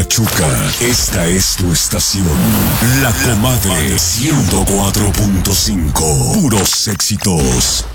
Pachuca, esta es tu estación. La Comadre 104.5. Puros éxitos.